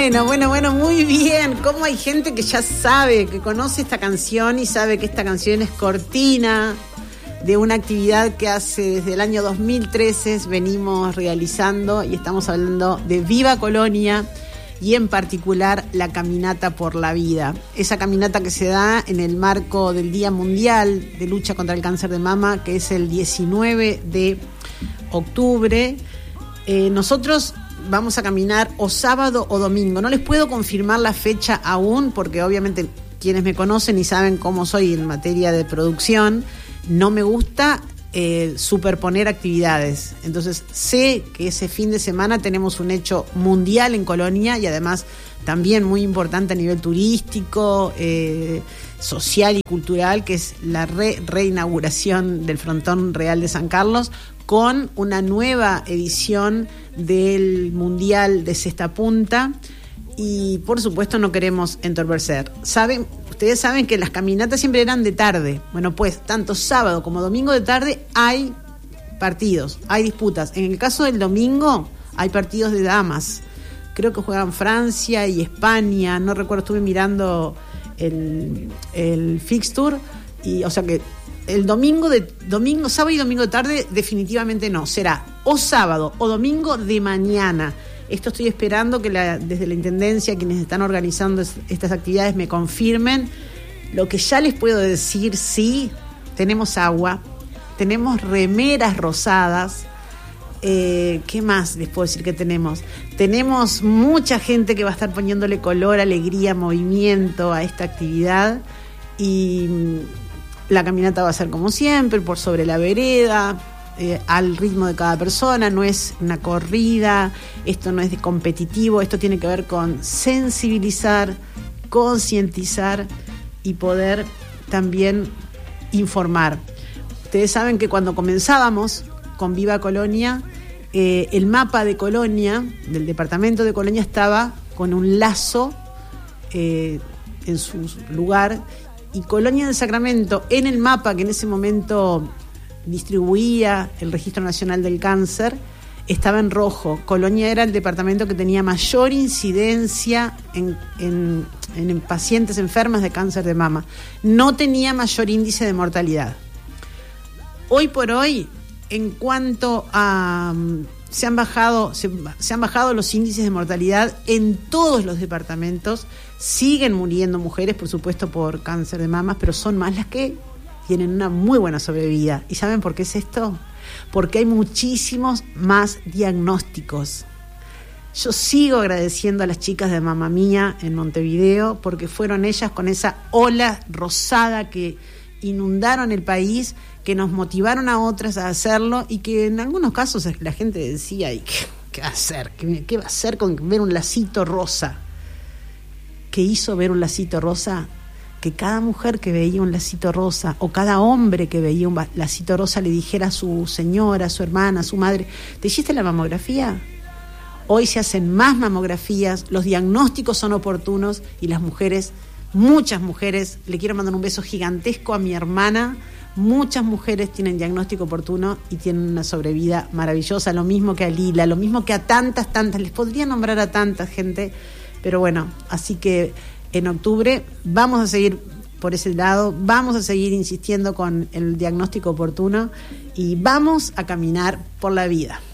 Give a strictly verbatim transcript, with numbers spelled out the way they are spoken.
Bueno, bueno, bueno, muy bien. Cómo hay gente que ya sabe, que conoce esta canción y sabe que esta canción es cortina de una actividad que hace desde el año dos mil trece venimos realizando, y estamos hablando de Viva Colonia y en particular la Caminata por la Vida. Esa caminata que se da en el marco del Día Mundial de Lucha contra el Cáncer de Mama, que es el diecinueve de octubre. Eh, nosotros vamos a caminar o sábado o domingo. No les puedo confirmar la fecha aún, porque obviamente quienes me conocen y saben cómo soy en materia de producción, no me gusta eh, superponer actividades. Entonces sé que ese fin de semana tenemos un hecho mundial en Colonia y además también muy importante a nivel turístico, eh, social y cultural, que es la re- reinauguración del Frontón Real de San Carlos, con una nueva edición del Mundial de Cesta Punta, y por supuesto no queremos entorpecer. Saben, ustedes saben que las caminatas siempre eran de tarde. Bueno, pues tanto sábado como domingo de tarde hay partidos, hay disputas. En el caso del domingo hay partidos de damas. Creo que juegan Francia y España, no recuerdo, estuve mirando el, el fixture, y o sea que el domingo de domingo, sábado y domingo de tarde definitivamente no, será o sábado o domingo de mañana. Esto estoy esperando que la, desde la Intendencia, quienes están organizando es, estas actividades, me confirmen. Lo que ya les puedo decir, sí, tenemos agua, tenemos remeras rosadas. Eh, ¿Qué más les puedo decir que tenemos? Tenemos mucha gente que va a estar poniéndole color, alegría, movimiento a esta actividad, y la caminata va a ser como siempre, por sobre la vereda, eh, al ritmo de cada persona. No es una corrida, esto no es de competitivo, esto tiene que ver con sensibilizar, concientizar y poder también informar. Ustedes saben que cuando comenzábamos con Viva Colonia, eh, el mapa de Colonia, del departamento de Colonia, estaba con un lazo eh, en su lugar, y Colonia del Sacramento, en el mapa que en ese momento distribuía el Registro Nacional del Cáncer, estaba en rojo. Colonia era el departamento que tenía mayor incidencia en, en, en pacientes enfermas de cáncer de mama. No tenía mayor índice de mortalidad. Hoy por hoy, en cuanto a se han bajado se, se han bajado los índices de mortalidad en todos los departamentos. Siguen muriendo mujeres, por supuesto, por cáncer de mamas, pero son más las que tienen una muy buena sobrevida. ¿Y saben por qué es esto? Porque hay muchísimos más diagnósticos. Yo sigo agradeciendo a las chicas de Mamma Mía en Montevideo, porque fueron ellas, con esa ola rosada que inundaron el país, que nos motivaron a otras a hacerlo, y que en algunos casos la gente decía, ¿y qué, qué va a hacer? ¿Qué, qué va a hacer con ver un lacito rosa? ¿Qué hizo ver un lacito rosa? Que cada mujer que veía un lacito rosa, o cada hombre que veía un lacito rosa, le dijera a su señora, a su hermana, a su madre, ¿te hiciste la mamografía? Hoy se hacen más mamografías, los diagnósticos son oportunos, y las mujeres, muchas mujeres, le quiero mandar un beso gigantesco a mi hermana, muchas mujeres tienen diagnóstico oportuno y tienen una sobrevida maravillosa, lo mismo que a Lila, lo mismo que a tantas, tantas, les podría nombrar a tanta gente, pero bueno, así que en octubre vamos a seguir por ese lado, vamos a seguir insistiendo con el diagnóstico oportuno y vamos a caminar por la vida.